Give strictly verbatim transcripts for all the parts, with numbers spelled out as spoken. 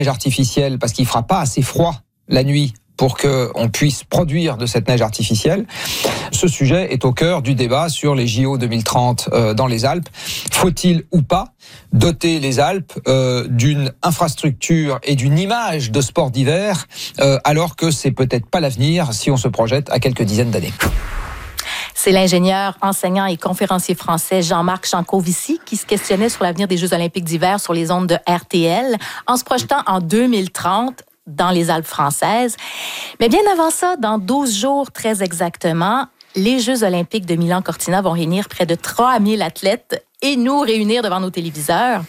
neige artificielle parce qu'il fera pas assez froid la nuit pour qu'on puisse produire de cette neige artificielle. Ce sujet est au cœur du débat sur les J O deux mille trente euh, dans les Alpes. Faut-il ou pas doter les Alpes euh, d'une infrastructure et d'une image de sport d'hiver euh, alors que c'est peut-être pas l'avenir si on se projette à quelques dizaines d'années? C'est l'ingénieur, enseignant et conférencier français Jean-Marc Jancovici qui se questionnait sur l'avenir des Jeux olympiques d'hiver sur les ondes de R T L en se projetant en deux mille trente dans les Alpes françaises. Mais bien avant ça, dans douze jours très exactement, les Jeux olympiques de Milan-Cortina vont réunir près de trois mille athlètes et nous réunir devant nos téléviseurs.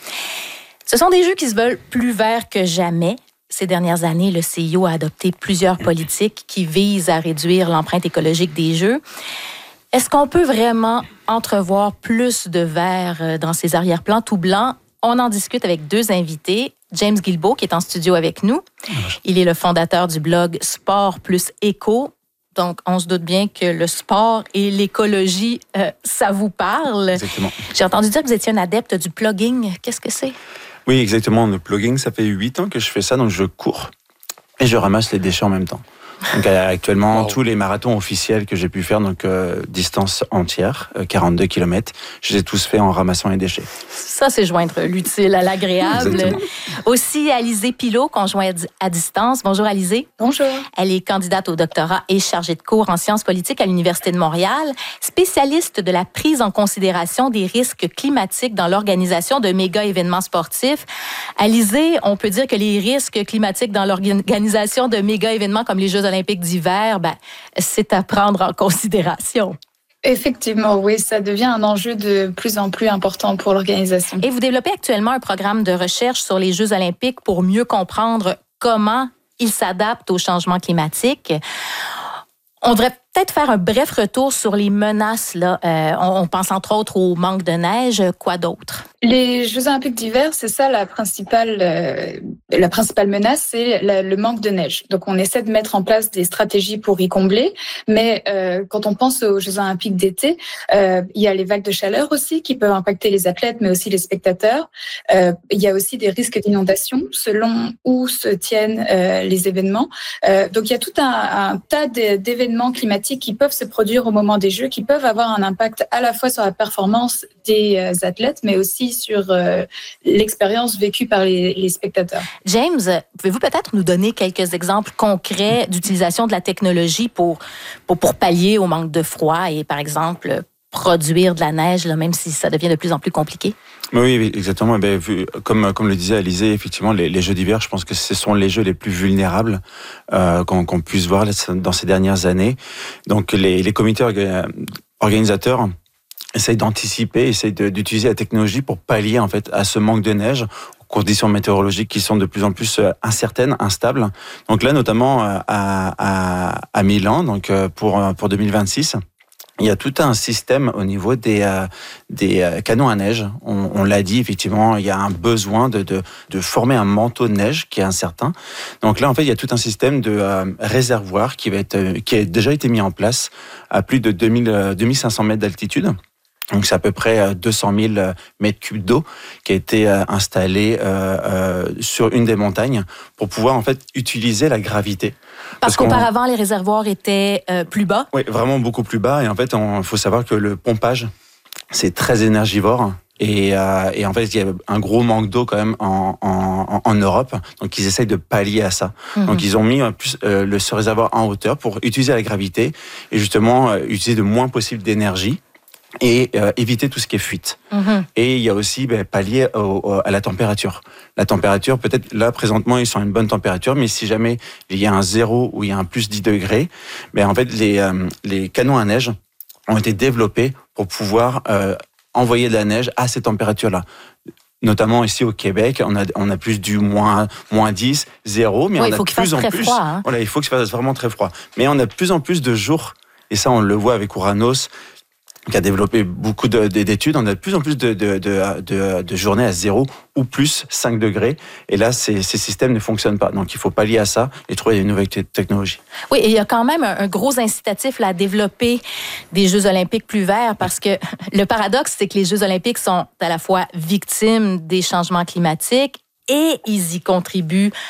Ce sont des Jeux qui se veulent plus verts que jamais. Ces dernières années, le C I O a adopté plusieurs politiques qui visent à réduire l'empreinte écologique des Jeux. Est-ce qu'on peut vraiment entrevoir plus de vert dans ces arrière-plans tout blancs? On en discute avec deux invités. James Guilbeault, qui est en studio avec nous. Il est le fondateur du blog Sport plus Éco. Donc, on se doute bien que le sport et l'écologie, euh, ça vous parle. Exactement. J'ai entendu dire que vous étiez un adepte du plugging. Qu'est-ce que c'est? Oui, exactement. Le plugging, ça fait huit ans que je fais ça. Donc, je cours et je ramasse les déchets en même temps. Donc actuellement, wow. Tous les marathons officiels que j'ai pu faire, donc euh, distance entière, euh, quarante-deux kilomètres, je les ai tous faits en ramassant les déchets. Ça, c'est joindre l'utile à l'agréable. Exactement. Aussi, Alizée Pilot, qu'on joint à distance. Bonjour, Alizée. Bonjour. Elle est candidate au doctorat et chargée de cours en sciences politiques à l'Université de Montréal, spécialiste de la prise en considération des risques climatiques dans l'organisation de méga événements sportifs. Alizée, on peut dire que les risques climatiques dans l'organisation de méga événements comme les Jeux olympiques d'hiver, ben, c'est à prendre en considération. Effectivement, oui, ça devient un enjeu de plus en plus important pour l'organisation. Et vous développez actuellement un programme de recherche sur les Jeux olympiques pour mieux comprendre comment ils s'adaptent au changement climatique. On devrait peut-être faire un bref retour sur les menaces. Là. Euh, on, on pense entre autres au manque de neige. Quoi d'autre? Les Jeux olympiques d'hiver, c'est ça la principale, euh, la principale menace, c'est la, le manque de neige. Donc, on essaie de mettre en place des stratégies pour y combler. Mais euh, quand on pense aux Jeux olympiques d'été, euh, il y a les vagues de chaleur aussi qui peuvent impacter les athlètes, mais aussi les spectateurs. Euh, il y a aussi des risques d'inondation selon où se tiennent euh, les événements. Euh, donc, il y a tout un, un tas d'événements climatiques qui peuvent se produire au moment des Jeux, qui peuvent avoir un impact à la fois sur la performance des euh, athlètes, mais aussi sur euh, l'expérience vécue par les, les spectateurs. James, pouvez-vous peut-être nous donner quelques exemples concrets d'utilisation de la technologie pour, pour, pour pallier au manque de froid et, par exemple, produire de la neige, là, même si ça devient de plus en plus compliqué? Oui, exactement. Ben, vu, comme, comme le disait Alizée, effectivement, les, les Jeux d'hiver, je pense que ce sont les Jeux les plus vulnérables euh, qu'on, qu'on puisse voir dans ces dernières années. Donc, les, les comités orga- organisateurs essayent d'anticiper, essayent de, d'utiliser la technologie pour pallier en fait à ce manque de neige, aux conditions météorologiques qui sont de plus en plus incertaines, instables. Donc là, notamment à, à, à Milan, donc pour pour deux mille vingt-six. Il y a tout un système au niveau des, euh, des euh, canons à neige. On, on l'a dit, effectivement, il y a un besoin de, de, de former un manteau de neige qui est incertain. Donc là, en fait, il y a tout un système de euh, réservoirs qui, va être, euh, qui a déjà été mis en place à plus de deux mille, euh, deux mille cinq cents mètres d'altitude. Donc c'est à peu près deux cent mille mètres cubes d'eau qui a été installé euh, euh, sur une des montagnes pour pouvoir en fait utiliser la gravité. Parce, Parce qu'auparavant les réservoirs étaient euh, plus bas. Oui, vraiment beaucoup plus bas. Et en fait, il faut savoir que le pompage c'est très énergivore. Et, euh, et en fait, il y a un gros manque d'eau quand même en, en, en Europe. Donc, ils essayent de pallier à ça. Mmh. Donc, ils ont mis plus euh, le, ce réservoir en hauteur pour utiliser la gravité et justement euh, utiliser le moins possible d'énergie et euh, éviter tout ce qui est fuite. Mmh. Et il y a aussi ben, pallier au, au, à la température. La température, peut-être là, présentement, ils sont à une bonne température, mais si jamais il y a un zéro ou il y a un plus dix degrés, ben, en fait, les, euh, les canons à neige ont été développés pour pouvoir euh, envoyer de la neige à ces températures-là. Notamment ici au Québec, on a, on a plus du moins, moins dix, zéro, mais oui, on a de plus en plus. Froid, hein. Voilà, il faut qu'il fasse vraiment très froid. Mais on a de plus en plus de jours, et ça on le voit avec Ouranos, qui a développé beaucoup de, de, d'études. On a de plus en plus de, de, de, de, de journées à zéro ou plus cinq degrés. Et là, ces, ces systèmes ne fonctionnent pas. Donc, il faut pallier à ça et trouver des nouvelles technologies. Oui, et il y a quand même un, un gros incitatif là, à développer des Jeux olympiques plus verts parce que le paradoxe, c'est que les Jeux olympiques sont à la fois victimes des changements climatiques et ils y contribuent